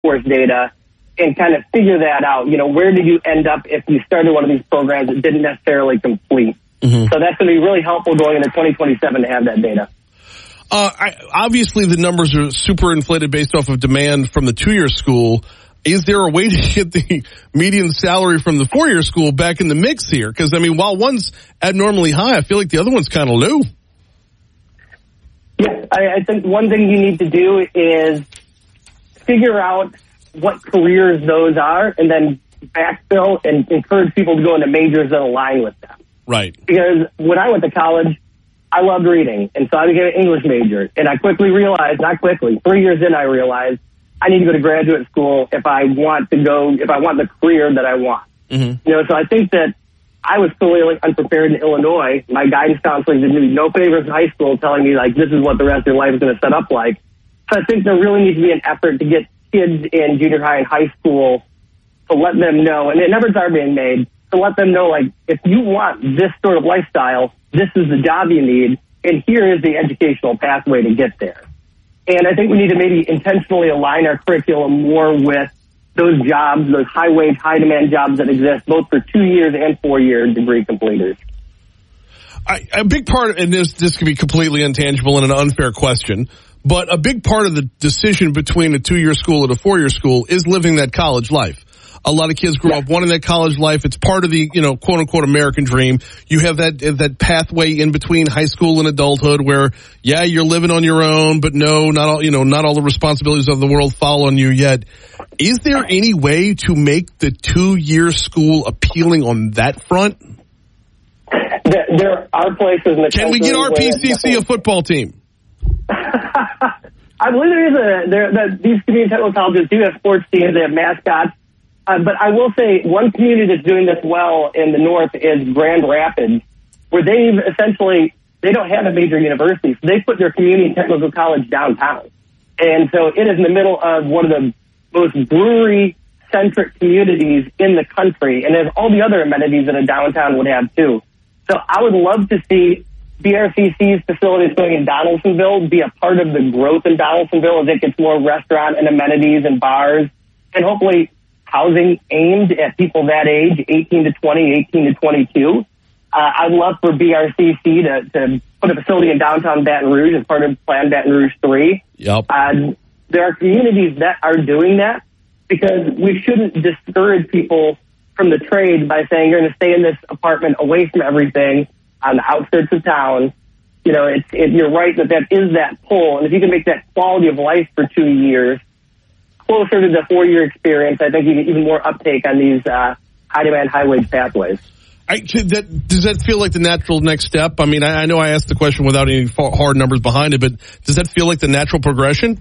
workforce data and kind of figure that out. You know, where did you end up if you started one of these programs that didn't necessarily complete? So that's going to be really helpful going into 2027 to have that data. Obviously, the numbers are super inflated based off of demand from the 2-year school. Is there a way to get the median salary from the 4-year school back in the mix here? Because, I mean, while one's abnormally high, I feel like the other one's kind of low. Yeah, I think one thing you need to do is figure out what careers those are and then backfill and encourage people to go into majors that align with them. Right. Because when I went to college, I loved reading, and so I became an English major. And I quickly realized, 3 years in, I realized I need to go to graduate school if I want the career that I want. You know, so I think that I was clearly unprepared in Illinois. My guidance counselors did me no favors in high school telling me, like, this is what the rest of your life is going to set up like. So I think there really needs to be an effort to get kids in junior high and high school to let them know, and efforts are being made, to let them know, like, if you want this sort of lifestyle, this is the job you need, and here is the educational pathway to get there. And I think we need to maybe intentionally align our curriculum more with those jobs, those high-wage, high-demand jobs that exist, both for 2 years and 4-year degree completers. A big part, and this can be completely intangible and an unfair question, but a big part of the decision between a 2-year school and a 4-year school is living that college life. A lot of kids grow up wanting that college life. It's part of the, you know, quote unquote American dream. You have that pathway in between high school and adulthood where, yeah, you're living on your own, but no, not all the responsibilities of the world fall on you yet. Is there any way to make the 2-year school appealing on that front? There are places in the Can we get RPCC a football team? I believe these community technical colleges do have sports teams. They have mascots. But I will say one community that's doing this well in the north is Grand Rapids, where they don't have a major university, so they put their community technical college downtown. And so it is in the middle of one of the most brewery-centric communities in the country, and there's all the other amenities that a downtown would have too. So I would love to see BRCC's facilities going in Donaldsonville be a part of the growth in Donaldsonville as it gets more restaurant and amenities and bars, and hopefully housing aimed at people that age, 18 to 20, 18 to 22. I'd love for BRCC to put a facility in downtown Baton Rouge as part of Plan Baton Rouge 3. Yep. There are communities that are doing that because we shouldn't discourage people from the trade by saying you're going to stay in this apartment away from everything on the outskirts of town. You know, you're right that is that pull. And if you can make that quality of life for 2 years closer to the 4-year experience, I think you get even more uptake on these high-demand, high-wage pathways. Does that feel like the natural next step? I mean, I know I asked the question without any hard numbers behind it, but does that feel like the natural progression?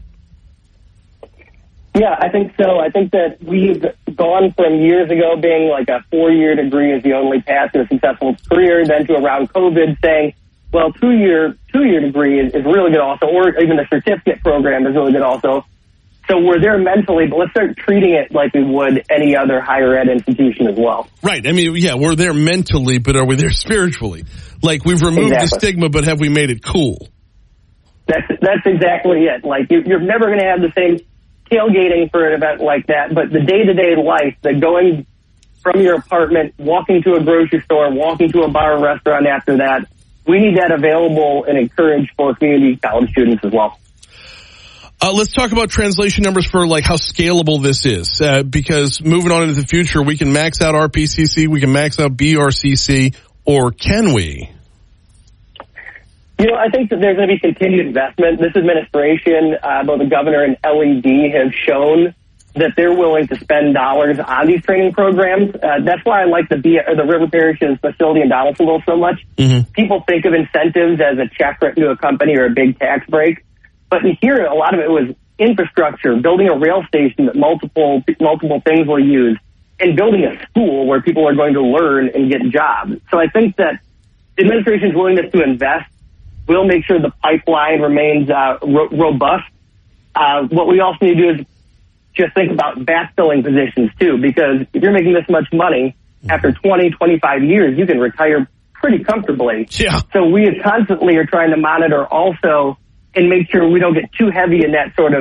Yeah, I think so. I think that we've gone from years ago being like a 4-year degree is the only path to a successful career, then to around COVID saying, well, two-year degree is really good also, or even the certificate program is really good also. So we're there mentally, but let's start treating it like we would any other higher ed institution as well. Right. I mean, yeah, we're there mentally, but are we there spiritually? Like, we've removed the stigma, but have we made it cool? That's exactly it. Like, you're never going to have the same tailgating for an event like that, but the day-to-day life, the going from your apartment, walking to a grocery store, walking to a bar or restaurant after that, we need that available and encouraged for community college students as well. Let's talk about translation numbers for like how scalable this is, because moving on into the future, we can max out RPCC, we can max out BRCC, or can we? You know, I think that there's going to be continued investment. This administration, both the governor and LED, have shown that they're willing to spend dollars on these training programs. That's why I like the River Parishes facility in Donaldsonville so much. Mm-hmm. People think of incentives as a check written to a company or a big tax break. But here, a lot of it was infrastructure, building a rail station that multiple things will use, and building a school where people are going to learn and get jobs. So I think that the administration's willingness to invest will make sure the pipeline remains robust. What we also need to do is just think about backfilling positions, too, because if you're making this much money, after 20, 25 years, you can retire pretty comfortably. Yeah. So we constantly are trying to monitor also and make sure we don't get too heavy in that sort of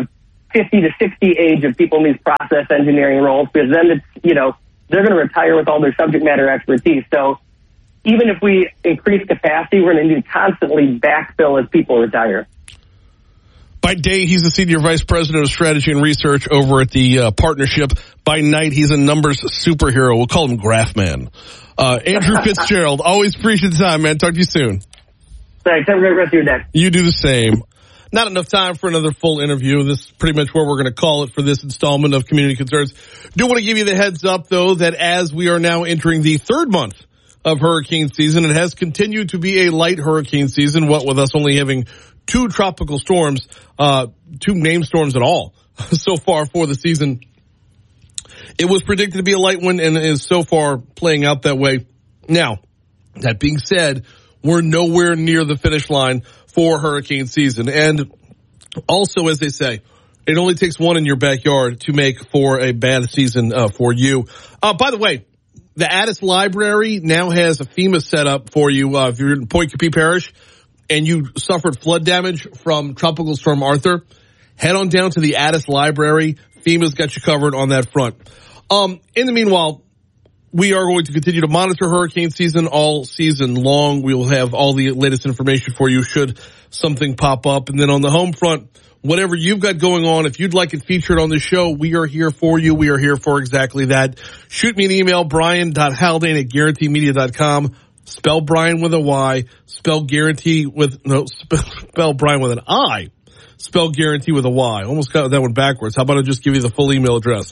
50 to 60 age of people in these process engineering roles, because then it's, they're going to retire with all their subject matter expertise. So even if we increase capacity, we're going to need to constantly backfill as people retire. By day, he's the Senior Vice President of Strategy and Research over at the partnership. By night, he's a numbers superhero. We'll call him Graphman. Andrew Fitzgerald, always appreciate the time, man. Talk to you soon. Thanks. Have a great rest of your day. You do the same. Not enough time for another full interview. This is pretty much where we're going to call it for this installment of Community Concerns. Do want to give you the heads up, though, that as we are now entering the third month of hurricane season, it has continued to be a light hurricane season, what with us only having 2 tropical storms, 2 named storms at all so far for the season. It was predicted to be a light one and is so far playing out that way. Now, that being said, we're nowhere near the finish line for hurricane season. And also, as they say, it only takes one in your backyard to make for a bad season for you. By the way, the Addis Library now has a FEMA set up for you. If you're in Point Coupee Parish and you suffered flood damage from Tropical Storm Arthur, head on down to the Addis Library. FEMA's got you covered on that front. In the meanwhile, we are going to continue to monitor hurricane season all season long. We will have all the latest information for you should something pop up. And then on the home front, whatever you've got going on, if you'd like it featured on the show, we are here for you. We are here for exactly that. Shoot me an email, brian.haldane@guaranteemedia.com. Spell Brian with a Y. Spell guarantee with, spell Brian with an I. Spell guarantee with a Y. Almost got that one backwards. How about I just give you the full email address?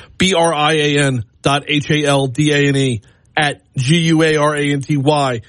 BRIAN.HALDANE@GUARANTY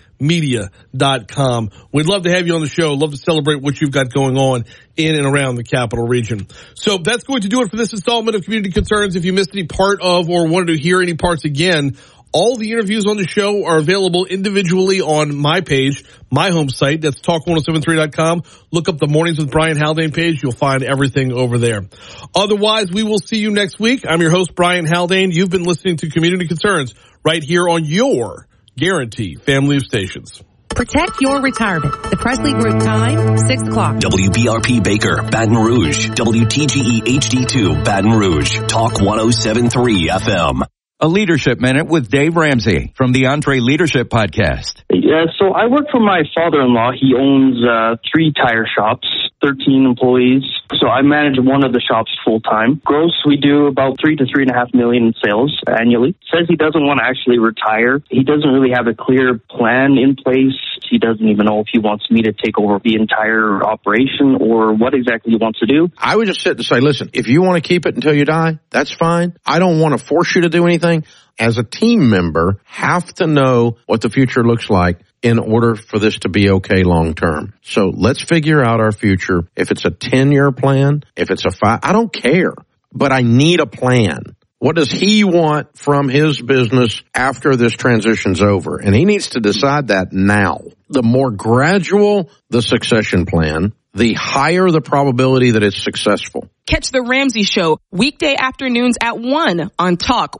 media.com. We'd love to have you on the show. Love to celebrate what you've got going on in and around the capital region. So that's going to do it for this installment of Community Concerns. If you missed any part of or wanted to hear any parts again, all the interviews on the show are available individually on my page, my home site. That's talk1073.com. Look up the Mornings with Brian Haldane page. You'll find everything over there. Otherwise, we will see you next week. I'm your host, Brian Haldane. You've been listening to Community Concerns right here on your Guarantee family of stations. Protect your retirement. The Presley Group time, 6 o'clock. WBRP Baker, Baton Rouge. WTGE HD2, Baton Rouge. Talk 107.3 FM. A Leadership Minute with Dave Ramsey from the Entree Leadership Podcast. Yeah, so I work for my father-in-law. He owns 3 tire shops, 13 employees. So I manage one of the shops full-time. Gross, we do about 3 to 3.5 million in sales annually. Says he doesn't want to actually retire. He doesn't really have a clear plan in place. He doesn't even know if he wants me to take over the entire operation or what exactly he wants to do. I would just sit and say, listen, if you want to keep it until you die, that's fine. I don't want to force you to do anything. As a team member, have to know what the future looks like in order for this to be okay long term. So let's figure out our future. If it's a 10-year plan, if it's a 5, I don't care, but I need a plan. What does he want from his business after this transition's over? And he needs to decide that now. The more gradual the succession plan, the higher the probability that it's successful. Catch The Ramsey Show weekday afternoons at 1 on Talk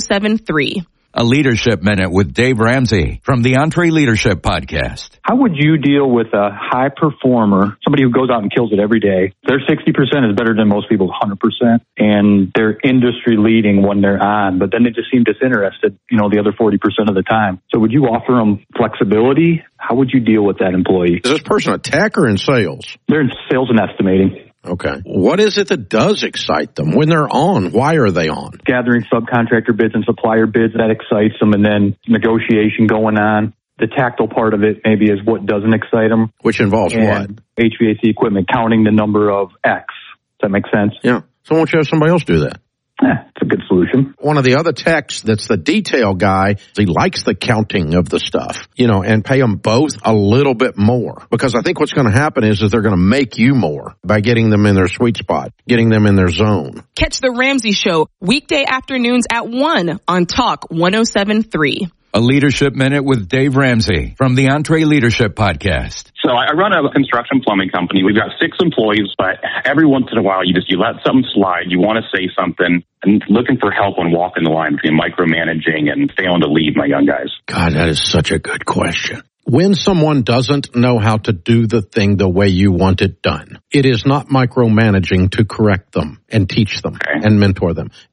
107.3. A Leadership Minute with Dave Ramsey from the Entree Leadership Podcast. How would you deal with a high performer, somebody who goes out and kills it every day? Their 60% is better than most people's 100%, and they're industry leading when they're on, but then they just seem disinterested, the other 40% of the time. So would you offer them flexibility? How would you deal with that employee? Is this person a tech or in sales? They're in sales and estimating. Okay. What is it that does excite them? When they're on, why are they on? Gathering subcontractor bids and supplier bids, that excites them, and then negotiation going on. The tactile part of it maybe is what doesn't excite them. Which involves what? HVAC equipment, counting the number of X. Does that make sense? Yeah. So why don't you have somebody else do that? It's a good solution. One of the other techs that's the detail guy, he likes the counting of the stuff, and pay them both a little bit more. Because I think what's going to happen is they're going to make you more by getting them in their sweet spot, getting them in their zone. Catch The Ramsey Show weekday afternoons at 1 on Talk 107.3. A Leadership Minute with Dave Ramsey from the Entree Leadership Podcast. So I run a construction plumbing company. We've got 6 employees, but every once in a while you let something slide. You want to say something, and looking for help when walking the line between micromanaging and failing to lead my young guys. God, that is such a good question. When someone doesn't know how to do the thing the way you want it done, it is not micromanaging to correct them and teach them and mentor them.